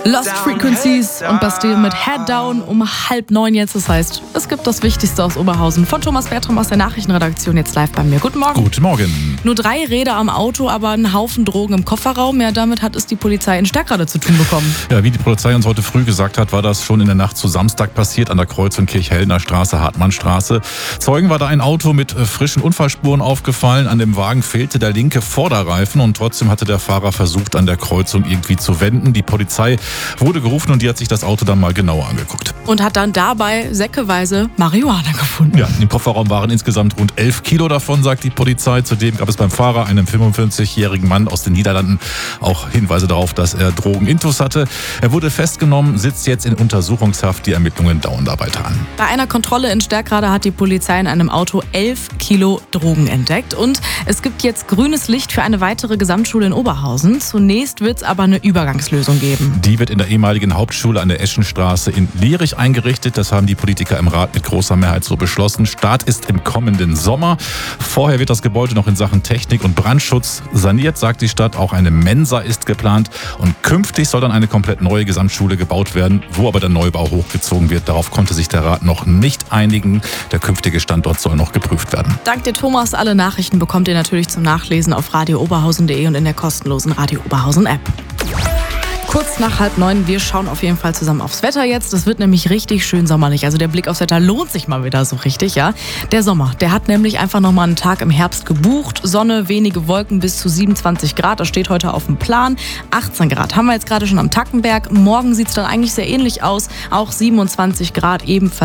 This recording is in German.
Lost Frequencies und Bastille mit Head Down um 8:30 jetzt. Das heißt, es gibt das Wichtigste aus Oberhausen. Von Thomas Bertram aus der Nachrichtenredaktion jetzt live bei mir. Guten Morgen. Guten Morgen. Nur 3 Räder am Auto, aber ein Haufen Drogen im Kofferraum. Ja, damit hat es die Polizei in Sterkrade zu tun bekommen. Ja, wie die Polizei uns heute früh gesagt hat, war das schon in der Nacht zu Samstag passiert an der Kreuzung Kirchhellner Straße, Hartmannstraße. Zeugen war da ein Auto mit frischen Unfallspuren aufgefallen. An dem Wagen fehlte der linke Vorderreifen und trotzdem hatte der Fahrer versucht, an der Kreuzung irgendwie zu wenden. Die Polizei wurde gerufen und die hat sich das Auto dann mal genauer angeguckt. Und hat dann dabei säckeweise Marihuana gefunden. Ja, im Kofferraum waren insgesamt rund 11 Kilo davon, sagt die Polizei. Zudem gab es beim Fahrer, einem 45-jährigen Mann aus den Niederlanden, auch Hinweise darauf, dass er Drogenintus hatte. Er wurde festgenommen, sitzt jetzt in Untersuchungshaft. Die Ermittlungen dauern da weiter an. Bei einer Kontrolle in Sterkrade hat die Polizei in einem Auto 11 Kilo Drogen entdeckt. Und es gibt jetzt grünes Licht für eine weitere Gesamtschule in Oberhausen. Zunächst wird es aber eine Übergangslösung geben. Die wird in der ehemaligen Hauptschule an der Eschenstraße in Lierich eingerichtet. Das haben die Politiker im Rat mit großer Mehrheit so beschlossen. Start ist im kommenden Sommer. Vorher wird das Gebäude noch in Sachen Technik und Brandschutz saniert, sagt die Stadt. Auch eine Mensa ist geplant. Und künftig soll dann eine komplett neue Gesamtschule gebaut werden, wo aber der Neubau hochgezogen wird. Darauf konnte sich der Rat noch nicht einigen. Der künftige Standort soll noch geprüft werden. Dank dir, Thomas. Alle Nachrichten bekommt ihr natürlich zum Nachlesen auf radiooberhausen.de und in der kostenlosen Radio Oberhausen App. Kurz nach 8:30, wir schauen auf jeden Fall zusammen aufs Wetter jetzt. Das wird nämlich richtig schön sommerlich. Also der Blick aufs Wetter lohnt sich mal wieder so richtig, ja. Der Sommer, der hat nämlich einfach nochmal einen Tag im Herbst gebucht. Sonne, wenige Wolken bis zu 27 Grad. Das steht heute auf dem Plan. 18 Grad haben wir jetzt gerade schon am Tackenberg. Morgen sieht es dann eigentlich sehr ähnlich aus. Auch 27 Grad ebenfalls.